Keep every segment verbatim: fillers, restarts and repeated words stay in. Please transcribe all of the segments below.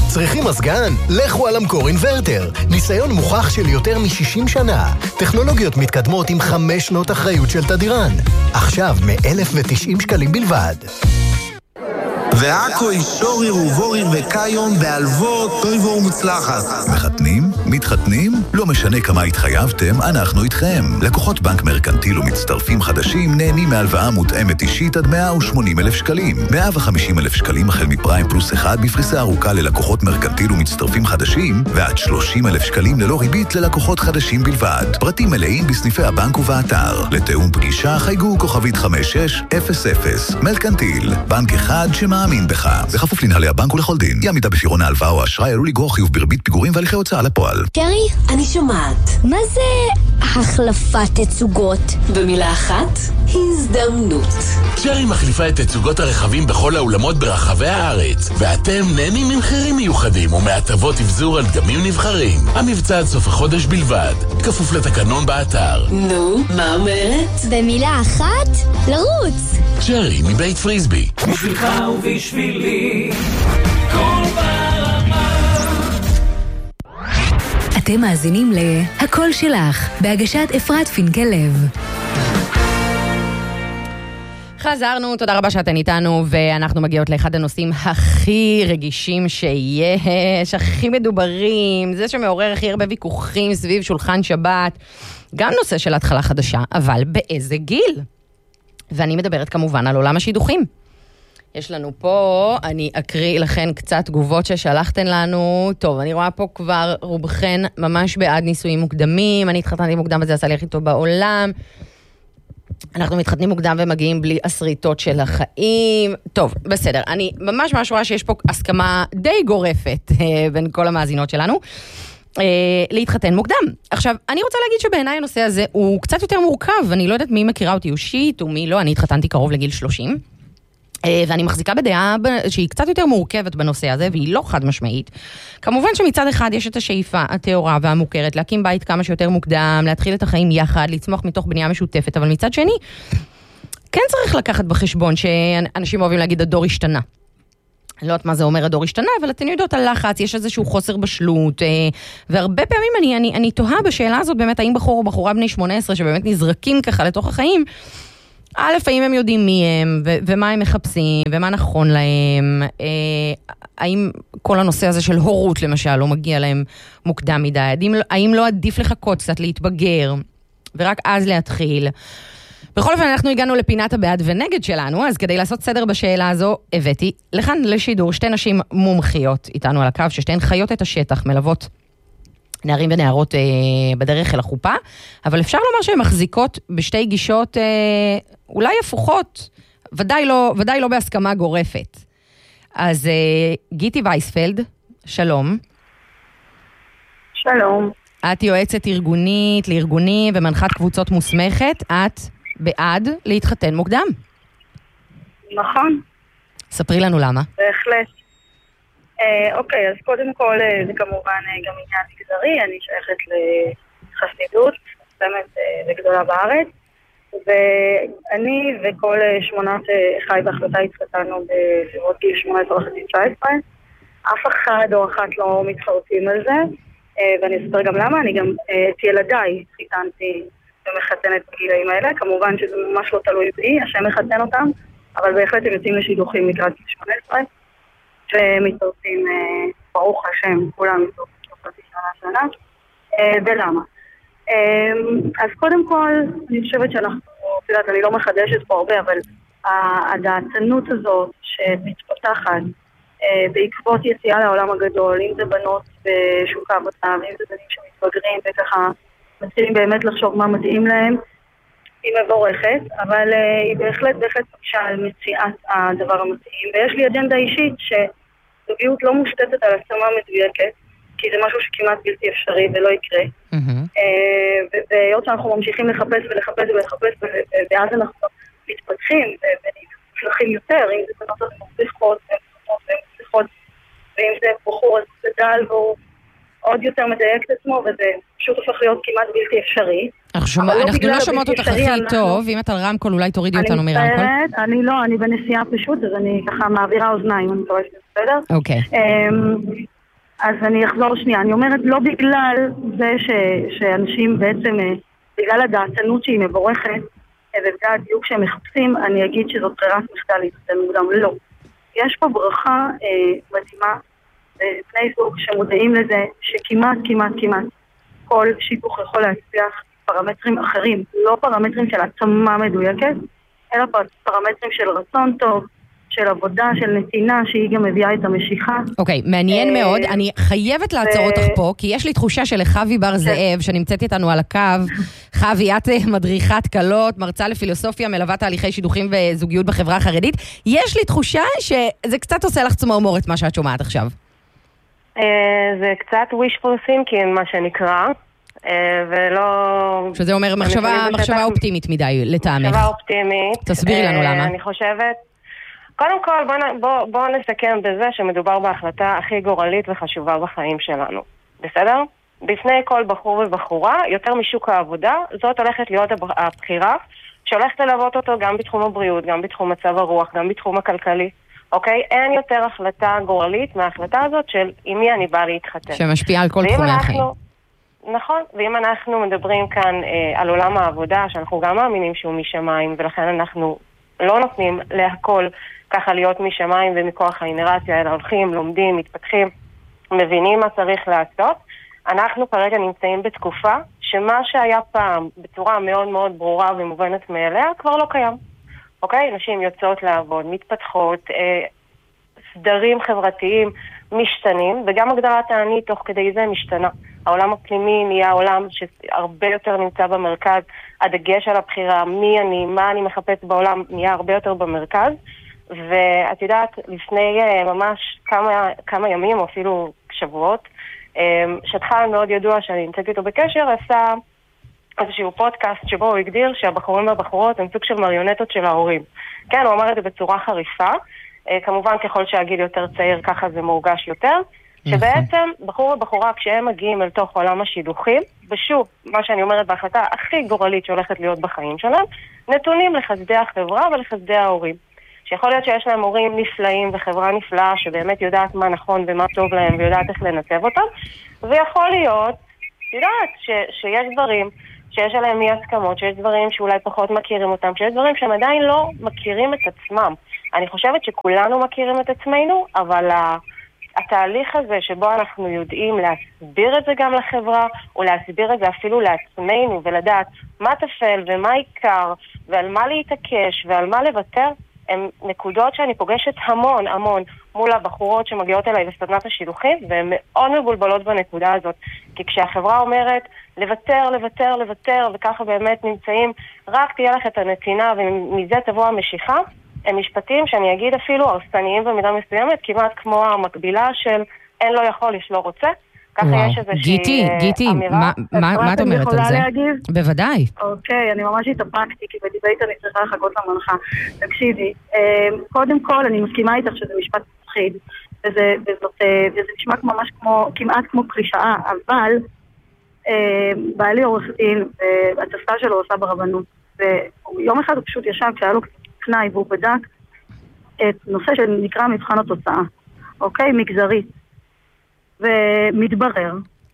צריכים מזגן? לכו על המקור אינברטר. ניסיון מוכח של יותר מ-שישים שנה. טכנולוגיות מתקדמות עם חמש שנות אחריות של תדירן. עכשיו מ-אלף ותשעים שקלים בלבד. ועכו אישורי ובוריר וקיום בהלוות טויבו ומוצלחת. מחתנים? מתחתנים? לא משנה כמה התחייבתם, אנחנו איתכם. לקוחות בנק מרקנטיל ומצטרפים חדשים נהנים מהלוואה מותאמת אישית עד מאה ושמונים אלף שקלים. מאה וחמישים אלף שקלים החל מפריים פלוס אחד בפריסה ארוכה ללקוחות מרקנטיל ומצטרפים חדשים, ועד שלושים אלף שקלים ללא ריבית ללקוחות חדשים בלבד. פרטים מלאים בסניפי הבנק ובאתר. לתאום פגישה חייגו כוכבית חמש שש אפס אפס. מרקנטיל, בנק אחד שמאמין בך. בכפוף לנהלי הבנק ולכל דין. אי עמידה בפירעון ההלוואה או האשראי עלול לגרור חיוב בריבית פיגורים והליכי הוצאה לפועל. קרי, אני שומעת. מה זה החלפת תצוגות? במילה אחת, הזדמנות. קרי מחליפה את תצוגות הרכבים בכל האולמות ברחבי הארץ, ואתם נהנים ממחירים מיוחדים ומהטבות אבזור על דגמים נבחרים. המבצע עד סוף החודש בלבד, כפוף לתקנון באתר. נו, מה אומרת? במילה אחת, לרוץ. קרי מבית פריסבי. בשבילך ובשבילי כל ברמה. אתם מאזינים ל"הכל שלך" בהגשת אפרת פינקלב. חזרנו, תודה רבה שאתן איתנו, ואנחנו מגיעות לאחד הנושאים הכי רגישים שיש, הכי מדוברים, זה שמעורר הכי הרבה ויכוחים סביב שולחן שבת, גם נושא של התחלה חדשה, אבל באיזה גיל? ואני מדברת כמובן על עולם השידוכים. יש לנו פה, אני אקריא לכן קצת תגובות ששלחתן לנו. טוב, אני רואה פה כבר רובכן ממש בעד נישואים מוקדמים, אני התחתנתי מוקדם וזה עשה לי הכי טוב בעולם. אנחנו מתחתנים מוקדם ומגיעים בלי הסריטות של החיים. טוב, בסדר, אני ממש ממש רואה שיש פה הסכמה די גורפת בין כל המאזינות שלנו. להתחתן מוקדם. עכשיו, אני רוצה להגיד שבעיניי הנושא הזה הוא קצת יותר מורכב, אני לא יודעת מי מכירה אותי אישית ומי לא, אני התחתנתי קרוב לגיל שלושים, ואני מחזיקה בדעה שהיא קצת יותר מורכבת בנושא הזה, והיא לא חד משמעית. כמובן שמצד אחד יש את השאיפה התיאורה והמוכרת, להקים בית כמה שיותר מוקדם, להתחיל את החיים יחד, לצמוח מתוך בנייה משותפת, אבל מצד שני, כן צריך לקחת בחשבון שאנשים אוהבים להגיד הדור השתנה. אני לא יודעת מה זה אומר הדור השתנה, אבל אתן יודעות על לחץ, יש איזשהו חוסר בשלות, והרבה פעמים אני, אני, אני תוהה בשאלה הזאת באמת, האם בחור או בחורה בני שמונה עשרה שבאמת נזרקים ככה לתוך החיים, א', האם הם יודעים מי הם, ו- ומה הם מחפשים, ומה נכון להם, אה, האם כל הנושא הזה של הורות למשל לא מגיע להם מוקדם מדי, האם, האם לא עדיף לחכות קצת להתבגר, ורק אז להתחיל. בכל אופן, אנחנו הגענו לפינת הבעד ונגד שלנו, אז כדי לעשות סדר בשאלה הזו, הבאתי לכאן לשידור שתי נשים מומחיות איתנו על הקו, ששתיהן חיות את השטח, מלוות נערים ונערות אה, בדרך אל החופה, אבל אפשר לומר שהן מחזיקות בשתי גישות אה, אולי הפוכות, ודאי לא, ודאי לא בהסכמה גורפת. אז אה, גיטי וייספלד, שלום. שלום. את יועצת ארגונית לארגונים ומנחת קבוצות מוסמכת, את בעד להתחתן מוקדם. נכון. ספרי לנו למה. בהחלט. אה, אוקיי, אז קודם כל זה כמובן גם עניין מגזרי, אני שייכת לחסידות, באמת לגדולה בארץ, ואני וכל שמונת חי בהחלטה התחתנו בסביבות גיל שמונה עשרה וחצי תשע עשרה, אף אחד או אחת לא מתחרטים על זה, ואני אספר גם למה, אני גם את ילדיי חיתנתי ומחתנת בגילאים האלה, כמובן שזה ממש לא תלוי בי, השם מחתן אותם, אבל בהחלט הם יוצאים לשידוכים לקראת גיל שמונה עשרה, ומתארצים, ברוך השם, כולם מתארצים חצי שנה שנה, ולמה? אז קודם כל, אני חושבת שאנחנו, יודעת, אני לא מחדשת פה הרבה, אבל הדעתנות הזאת שמתפתחת בעקבות יציאה לעולם הגדול, אם זה בנות בשוק העבודה, ואם זה בנים שמתבגרים וככה מתחילים באמת לחשוב מה מתאים להם, היא מבורכת, אבל היא בהחלט בהחלט פגשה על מציאת הדבר המתאים, ויש לי אג'נדה אישית שזוגיות לא מושתתת על הסכמה מדויקת, כי זה משהו שכמעט בלתי אפשרי ולא יקרה. והיות שאנחנו ממשיכים לחפש ולחפש ולחפש, ואז אנחנו מתפתחים ונצלחים יותר, אם זה בנות מצליחות ומצליחות, ואם זה בחור אז גדל והוא עוד יותר מדייק את עצמו, וזה פשוט הופך להיות כמעט בלתי אפשרי. אנחנו לא שומעות אותך הכי טוב, אם את על רמקול אולי תורידי אותנו מרמקול. אני לא, אני בנסיעה פשוט, אז אני ככה מעבירה אוזניים, אני מקווה שזה בסדר. אוקיי. אז אני אחזור שנייה, אני אומרת לא בגלל זה ש, שאנשים בעצם, בגלל הדעתנות שהיא מבורכת, ובגלל הדיוק שהם מחפשים, אני אגיד שזאת ברירת מחדל להתחתן מוקדם, לא. יש פה ברכה אה, מדהימה, בני זוג שמודעים לזה, שכמעט, כמעט, כמעט, כל שיתוך יכול להצליח פרמטרים אחרים, לא פרמטרים של התאמה מדויקת, אלא פרמטרים של רצון טוב, של עבודה, של נתינה, שהיא גם מביאה את המשיכה. אוקיי, מעניין מאוד. אני חייבת לעצור אותך פה, כי יש לי תחושה שלחווי בר זאב, שנמצאת איתנו על הקו, חווי, את מדריכת קלות, מרצה לפילוסופיה, מלווה תהליכי שידוכים וזוגיות בחברה החרדית. יש לי תחושה שזה קצת עושה לך צמרמורת מה שאת שומעת עכשיו. זה קצת wishful thinking, מה שנקרא, ולא... שזה אומר מחשבה אופטימית מדי, לטעמך. מחשבה אופטימית. תסבירי לנו למה. אני חושבת... קודם כל, בואו בוא, בוא נסכם בזה שמדובר בהחלטה הכי גורלית וחשובה בחיים שלנו. בסדר? בפני כל בחור ובחורה, יותר משוק העבודה, זאת הולכת להיות הבחירה, שהולכת ללוות אותו גם בתחום הבריאות, גם בתחום מצב הרוח, גם בתחום הכלכלי. אוקיי? אין יותר החלטה גורלית מההחלטה הזאת של עם מי אני באה להתחתן. שמשפיעה על כל תחומי החיים. נכון, ואם אנחנו מדברים כאן אה, על עולם העבודה, שאנחנו גם מאמינים שהוא משמיים, ולכן אנחנו לא נותנים להכל ככה להיות משמיים ומכוח האינרציה, אלא הולכים, לומדים, מתפתחים, מבינים מה צריך לעשות. אנחנו כרגע נמצאים בתקופה שמה שהיה פעם בצורה מאוד מאוד ברורה ומובנת מאליה כבר לא קיים. אוקיי? נשים יוצאות לעבוד, מתפתחות, אה, סדרים חברתיים משתנים, וגם הגדרת העני תוך כדי זה משתנה. העולם הפנימי נהיה עולם שהרבה יותר נמצא במרכז, הדגש על הבחירה, מי אני, מה אני מחפש בעולם, נהיה הרבה יותר במרכז. ואת יודעת, לפני uh, ממש כמה, כמה ימים, או אפילו שבועות, um, שטחן מאוד ידוע שאני נמצאת איתו בקשר, עשה איזשהו פודקאסט שבו הוא הגדיר שהבחורים והבחורות הם סוג של מריונטות של ההורים. כן, הוא אמר את זה בצורה חריפה, uh, כמובן ככל שהגיל יותר צעיר ככה זה מורגש יותר, שבעצם בחור ובחורה כשהם מגיעים אל תוך עולם השידוכים, ושוב, מה שאני אומרת בהחלטה הכי גורלית שהולכת להיות בחיים שלהם, נתונים לחסדי החברה ולחסדי ההורים. שיכול להיות שיש להם הורים נפלאים וחברה נפלאה שבאמת יודעת מה נכון ומה טוב להם ויודעת איך לנצב אותם, ויכול להיות, יודעת ש- שיש דברים שיש עליהם מי הסכמות, שיש דברים שאולי פחות מכירים אותם, שיש דברים שהם עדיין לא מכירים את עצמם. אני חושבת שכולנו מכירים את עצמנו, אבל ה- התהליך הזה שבו אנחנו יודעים להסביר את זה גם לחברה, או להסביר את זה אפילו לעצמנו ולדעת מה תפל ומה עיקר, ועל מה להתעקש ועל מה לוותר, הן נקודות שאני פוגשת המון המון מול הבחורות שמגיעות אליי לסדנת השידוכים, והן מאוד מבולבלות בנקודה הזאת. כי כשהחברה אומרת לוותר, לוותר, לוותר, וככה באמת נמצאים, רק תהיה לך את הנתינה ומזה תבוא המשיכה, הם משפטים שאני אגיד אפילו הרסניים במידה מסוימת, כמעט כמו המקבילה של אין לא יכול, יש לא רוצה. ככה יש איזושהי גיטי, גיטי, מה את אומרת על זה? בוודאי. אוקיי, אני ממש התאפקתי, כי בדיבייט אני צריכה לחכות למנחה. תקשיבי, קודם כל אני מסכימה איתך שזה משפט מפחיד, וזה נשמע ממש כמו, כמעט כמו קלישאה, אבל בעלי עורך דין, והתספה שלו עושה ברבנות, ויום אחד הוא פשוט ישב כשהיה לו קנאי, והוא בדק את נושא שנקרא מבחן התוצאה, אוקיי, מגזרית. ומתברר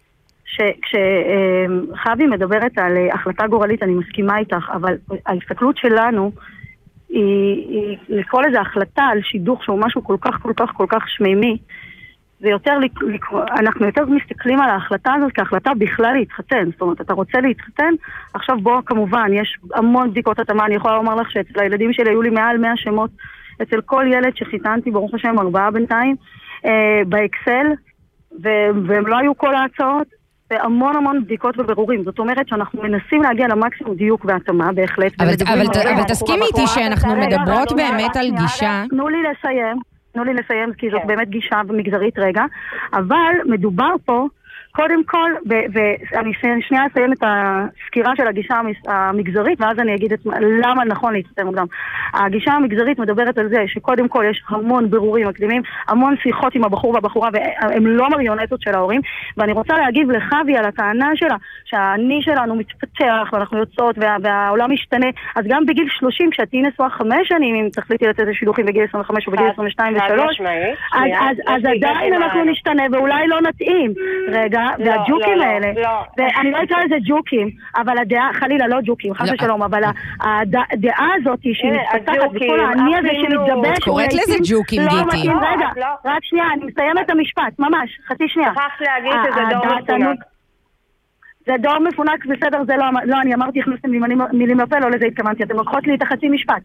שכשחווי מדברת על החלטה גורלית, אני מסכימה איתך, אבל ההסתכלות שלנו היא, היא לכל איזו החלטה על שידוך שהוא משהו כל כך כל כך כל כך שמימי, זה יותר, אנחנו יותר מסתכלים על ההחלטה הזאת כהחלטה בכלל להתחתן. זאת אומרת, אתה רוצה להתחתן, עכשיו בוא כמובן, יש המון בדיקות התאמה, אני יכולה לומר לך שאצל הילדים שלי היו לי מעל מאה שמות, אצל כל ילד שחיתנתי, ברוך השם, ארבעה בינתיים, אה, באקסל, והם לא היו כל ההצעות, והמון המון בדיקות ובירורים. זאת אומרת שאנחנו מנסים להגיע למקסימום דיוק והתאמה, בהחלט. אבל תסכימי איתי שאנחנו מדברות באמת על גישה... תנו לי לסיים, תנו לי לסיים, כי זאת באמת גישה מגזרית רגע, אבל מדובר פה קודם כל, ואני שנייה אסיים את הסקירה של הגישה המגזרית, ואז אני אגיד למה נכון להתחתן מוקדם. הגישה המגזרית מדברת על זה שקודם כל יש המון בירורים מקדימים, המון שיחות עם הבחור והבחורה, והם לא מריונטות של ההורים, ואני רוצה להגיב לחווי על הטענה שלה, שהאני שלנו מתפתח, ואנחנו יוצאות, והעולם משתנה, אז גם בגיל שלושים, כשאתי נשואה חמש שנים, אם תחליטי לצאת לשידוכים בגיל עשרים וחמש ובגיל עשרים ושתיים ושלוש, אז עדיין אנחנו נשתנה, ואולי לא נתאים. רגע, והג'וקים האלה, ואני לא אקרא לזה ג'וקים, אבל הדעה, חלילה לא ג'וקים, חס ושלום, אבל הדעה הזאת שהיא מתפתחת, וכל העני הזה שמתגבש, קוראת לזה ג'וקים, גיטי. רגע, רק שנייה, אני מסיים את המשפט, ממש, חצי שנייה. שכחת להגיד שזה דור מפונק. זה דור מפונק, בסדר, זה לא, לא, אני אמרתי, הכנסתם לי מילים לפה, לא לזה התכוונתי, אתם לוקחות לי את החצי משפט.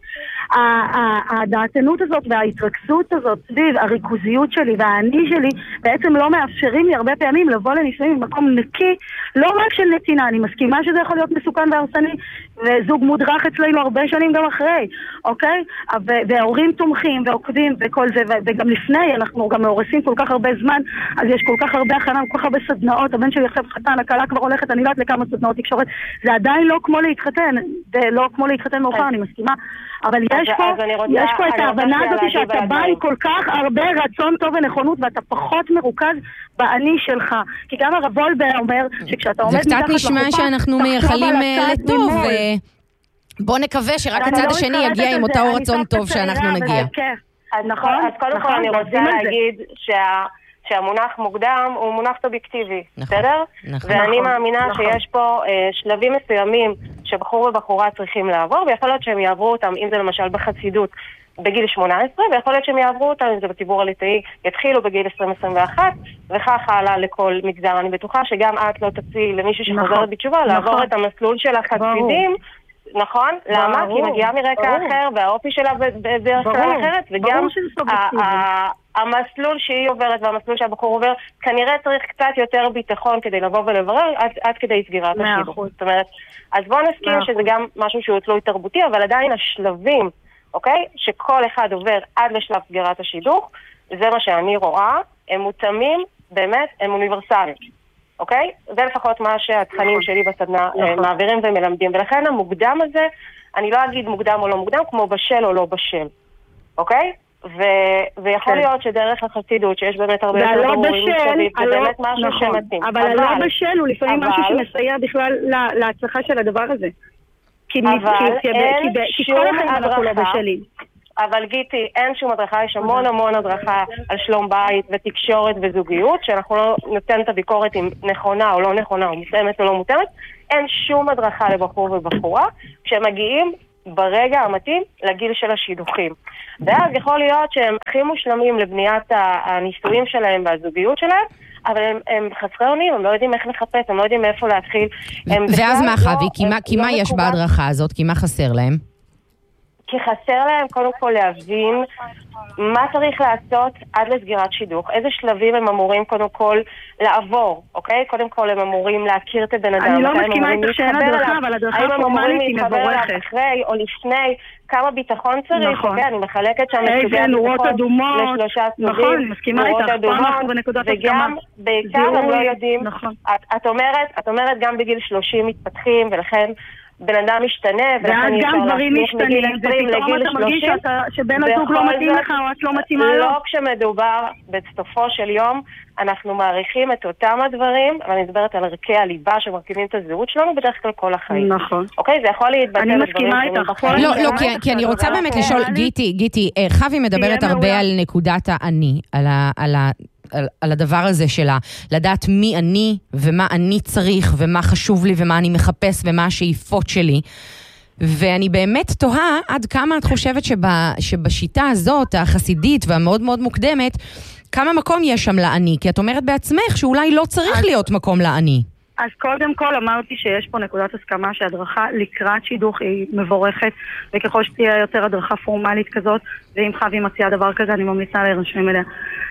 הדעתנות הזאת וההתרכסות הזאת סביב הריכוזיות שלי והאני שלי, בעצם לא מאפשרים לי הרבה פעמים לבוא לנישואים במקום נקי, לא רק של נתינה, אני מסכימה שזה יכול להיות מסוכן והרסני, וזוג מודרך אצלנו הרבה שנים גם אחרי, אוקיי? וההורים תומכים ועוקבים וכל זה, וגם לפני, אנחנו גם מאורסים כל כך הרבה זמן, אז יש כל כך הרבה הכנה, כל כך הרבה סדנאות, הבן שלי עכשיו חתן, הקלה כבר הולכת, אני לא יודעת לכמה סדנאות תקשורת, זה עדיין לא כמו להתחתן, ולא כמו להתחתן מאוחר, אני מסכימה, אבל יש פה, יש פה את ההבנה הזאת שאתה בא עם כל כך הרבה רצון טוב ונכונות, ואתה פחות מרוכז באני שלך, כי גם הרב וולבר אומר שכשאתה עומד מתחת לחופה, זה קצת נשמע שאנחנו מייחלים לטוב, בוא נקווה שרק הצד השני יגיע עם אותו רצון טוב שאנחנו נגיע. נכון, אז קודם כל אני רוצה להגיד שה... שהמונח מוקדם הוא מונח אובייקטיבי, בסדר? ואני מאמינה שיש פה שלבים מסוימים שבחור ובחורה צריכים לעבור, ויכול להיות שהם יעברו אותם, אם זה למשל בחסידות בגיל שמונה עשרה, ויכול להיות שהם יעברו אותם, אם זה בציבור הליטאי, יתחילו בגיל עשרים עשרים ואחת, וכך הלאה לכל מגזר. אני בטוחה שגם את לא תציעי למישהו שחוזרת בתשובה, לעבור את המסלול של החסידים, נכון? למה? כי מגיעה מרקע אחר, והאופי שלה בדרך כלל אחרת, וגם המסלול שהיא עוברת והמסלול שהבחור עובר, כנראה צריך קצת יותר ביטחון כדי לבוא ולברר עד כדי סגירת השידוך. זאת אומרת, אז בואו נסכים שזה גם משהו שהוא תלוי תרבותי, אבל עדיין השלבים, אוקיי? שכל אחד עובר עד לשלב סגירת השידוך, זה מה שאני רואה, הם מותאמים, באמת, הם אוניברסליים. אוקיי? זה לפחות מה שהתכנים שלי בסדנה מעבירים ומלמדים. ולכן המוקדם הזה, אני לא אגיד מוקדם או לא מוקדם, כמו בשל או לא בשל. אוקיי? ויכול להיות שדרך החסידות, שיש באמת הרבה יותר ברורים מסביב, זה באמת משהו שמתאים. אבל הלא בשל הוא לפעמים משהו שמסייע בכלל להצלחה של הדבר הזה. כי כל החיים אנחנו לא בשלים. אבל גיטי, אין שום הדרכה, יש המון המון הדרכה על שלום בית ותקשורת וזוגיות, שאנחנו לא נותן את הביקורת אם נכונה או לא נכונה, או מותאמת או לא מותאמת, אין שום הדרכה לבחור ובחורה, כשהם מגיעים ברגע המתאים לגיל של השידוכים. ואז יכול להיות שהם הכי מושלמים לבניית הניסויים שלהם והזוגיות שלהם, אבל הם, הם חסרי אונים, הם לא יודעים איך לחפש, הם לא יודעים מאיפה להתחיל. ואז מה חווי? כי מה, כי מה יש בהדרכה הזאת? כי מה חסר להם? כי חסר להם קודם כל להבין מה צריך לעשות עד לסגירת שידוך, איזה שלבים הם אמורים קודם כל לעבור, אוקיי? קודם כל הם אמורים להכיר את הבן אדם. אני לא מסכימה איתך שאין הדרכה, אבל הדרכה פורמלית היא מבורכת. אחרי או לפני, כמה ביטחון צריך, אוקיי? אני מחלקת שם איזה נורות אדומות, נכון, אני מסכימה איתך, פה אנחנו בנקודת הסכמה. וגם, בעיקר הם לא יודעים, את אומרת גם בגיל שלושים מתפתחים, ולכן בן אדם משתנה, ואז גם דברים משתנים, ופתאום אתה מרגיש שבן הזוג לא מתאים לך, או את לא מתאימה לו. לא כשמדובר בסופו של יום, אנחנו מעריכים את אותם הדברים, אבל אני מדברת על ערכי הליבה שמרכיבים את הזהות שלנו, בדרך כלל כל החיים. נכון. אוקיי, זה יכול להתבטא אני מסכימה איתך. לא, לא, כי אני רוצה באמת לשאול, גיטי, גיטי, חווי מדברת הרבה על נקודת האני, על ה... על, על הדבר הזה שלה, לדעת מי אני ומה אני צריך ומה חשוב לי ומה אני מחפש ומה השאיפות שלי. ואני באמת תוהה עד כמה את חושבת שבה, שבשיטה הזאת, החסידית והמאוד מאוד מוקדמת, כמה מקום יש שם לעני? כי את אומרת בעצמך שאולי לא צריך להיות מקום לעני. אז קודם כל אמרתי שיש פה נקודת הסכמה שהדרכה לקראת שידוך היא מבורכת, וככל שתהיה יותר הדרכה פורמלית כזאת, ואם חווי מציעה דבר כזה, אני ממליצה להירשם אליה.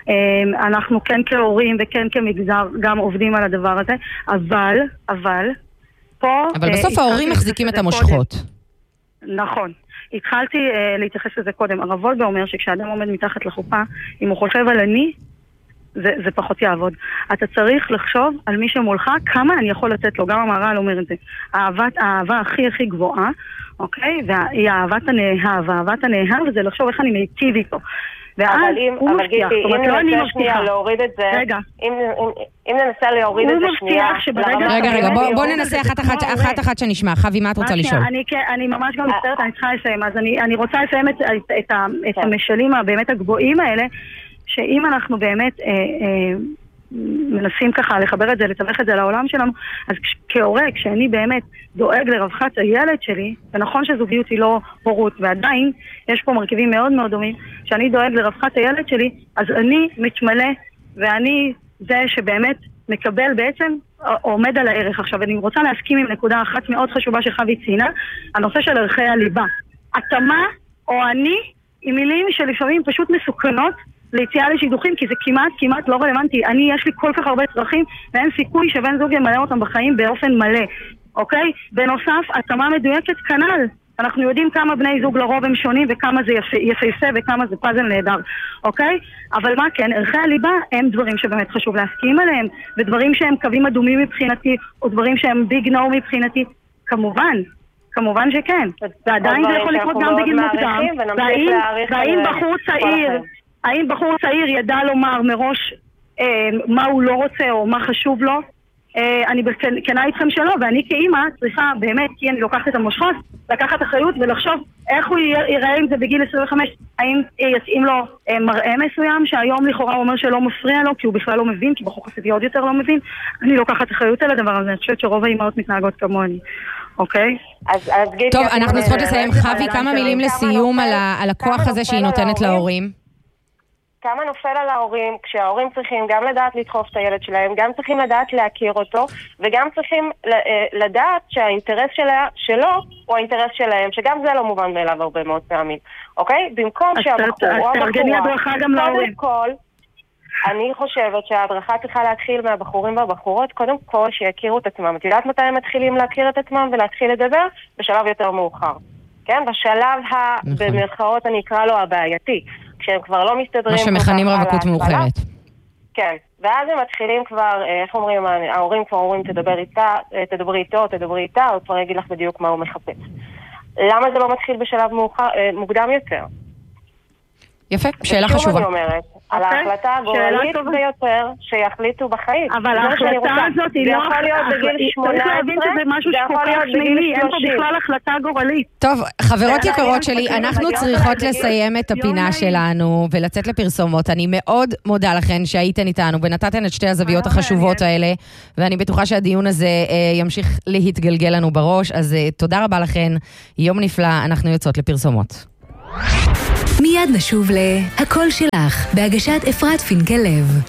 אנחנו כן כהורים וכן כמגזר גם עובדים על הדבר הזה, אבל, אבל, פה... אבל בסוף ההורים מחזיקים את המושכות. נכון. התחלתי להתייחס לזה קודם. הרב וולבר אומר שכשאדם עומד מתחת לחופה, אם הוא חושב על אני, זה, זה פחות יעבוד. אתה צריך לחשוב על מי שמולך, כמה אני יכול לתת לו, גם המהר"ל אומר את זה. האהבת, האהבה הכי הכי גבוהה, אוקיי? והיא אהבת הנאהב, אהבת הנאהב זה לחשוב איך אני מיטיב איתו. אבל אם, אבל גיטי, אם ננסה שנייה להוריד את זה, רגע. אם, אם, אם ננסה להוריד את זה שנייה, רגע, רגע, בוא, בוא ננסה אחת אחת, אחת אחת שנשמע. חוי, מה את רוצה לשאול? אני, אני ממש גם מצטערת, אני צריכה לסיים, אז אני, אני רוצה לסיים את, את, את, את המשלים הבאמת הגבוהים האלה, שאם אנחנו באמת אה, אה, מנסים ככה לחבר את זה, לתווך את זה לעולם שלנו, אז כהורה, כשאני באמת דואג לרווחת הילד שלי, ונכון שזוגיות היא לא הורות, ועדיין יש פה מרכיבים מאוד מאוד דומים, שאני דואג לרווחת הילד שלי, אז אני מתמלא, ואני זה שבאמת מקבל בעצם, עומד על הערך. עכשיו, אני רוצה להסכים עם נקודה אחת מאוד חשובה שחוי ציינה, הנושא של ערכי הליבה. התאמה או אני, עם מילים שלפעמים פשוט מסוכנות, ליציאה לשידוכים, כי זה כמעט, כמעט לא רלוונטי. אני, יש לי כל כך הרבה צרכים, ואין סיכוי שבן זוג ימלא אותם בחיים באופן מלא, אוקיי? בנוסף, התאמה מדויקת כנ"ל. אנחנו יודעים כמה בני זוג לרוב הם שונים, וכמה זה יפהפה, וכמה זה פאזל נהדר, אוקיי? אבל מה כן, ערכי הליבה הם דברים שבאמת חשוב להסכים עליהם, ודברים שהם קווים אדומים מבחינתי, או דברים שהם ביג נו מבחינתי, כמובן. כמובן שכן. ועדיין זה יכול לקרות גם בגיל מוקדם. והאם בחור צעיר... האם בחור צעיר ידע לומר מראש אה, מה הוא לא רוצה או מה חשוב לו? אה, אני בכנה איתכם שלא, ואני כאימא צריכה באמת, כי אני לוקחת את המושכות, לקחת אחריות ולחשוב איך הוא ייראה עם זה בגיל עשרים וחמש. האם יתאים לו אה, מראה מסוים שהיום לכאורה הוא אומר שלא מפריע לו, כי הוא בכלל לא מבין, כי בחור חסידי עוד יותר לא מבין. אני לוקחת אחריות על הדבר הזה, אני חושבת שרוב האימהות מתנהגות כמוני. אוקיי? אז, אז טוב, אנחנו צריכות לסיים. חוי, כמה מילים לסיום על הכוח הזה שהיא נותנת להורים? כמה נופל על ההורים, כשההורים צריכים גם לדעת לדחוף את הילד שלהם, גם צריכים לדעת להכיר אותו, וגם צריכים לדעת שהאינטרס שלה, שלו הוא האינטרס שלהם, שגם זה לא מובן מאליו הרבה מאוד פעמים, אוקיי? במקום שהבחור או הבחורה, קודם כל, אני חושבת שההדרכה צריכה להתחיל מהבחורים והבחורות, קודם כל שיכירו את עצמם. את יודעת מתי הם מתחילים להכיר את עצמם ולהתחיל לדבר? בשלב יותר מאוחר. כן? בשלב ה... במרכאות אני אקרא לו הבעייתי. כשהם כבר לא מסתדרים... מה שמכנים רווקות מאוחרת. כן, ואז הם מתחילים כבר, איך אומרים, ההורים כבר אומרים, תדבר איתה, תדברי איתו, תדברי איתה, הוא כבר יגיד לך בדיוק מה הוא מחפש. למה זה לא מתחיל בשלב מאוחר, מוקדם יותר? יפה, שאלה חשובה. אני אומרת, על ההחלטה הגורלית ביותר שיחליטו בחיים. אבל ההחלטה הזאת היא לא... זה יכול להיות בגיל שמונה עשרה, צריך להבין שזה משהו שכל שמילי, אין פה בכלל החלטה גורלית. טוב, חברות יקרות שלי, אנחנו צריכות לסיים את הפינה שלנו ולצאת לפרסומות. אני מאוד מודה לכן שהייתן איתנו ונתתן את שתי הזוויות החשובות האלה, ואני בטוחה שהדיון הזה ימשיך להתגלגל לנו בראש, אז תודה רבה לכן, יום נפלא, אנחנו יוצאות לפרסומות. מיד נשוב להקול שלך, בהגשת אפרת פינקל-לב.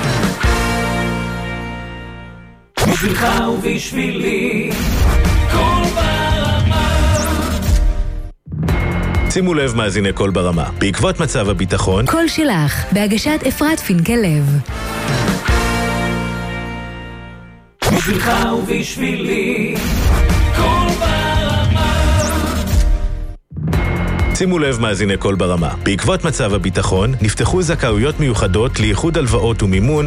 בשבילך ובשבילי, קול ברמה. שימו לב מאזיני קול ברמה. בעקבות מצב הביטחון, קול שלך, בהגשת אפרת פינקל-לב. בשבילך ובשבילי, קול ברמה. שימו לב מאזיני קול ברמה. בעקבות מצב הביטחון, נפתחו זכאויות מיוחדות לייחוד הלוואות ומימון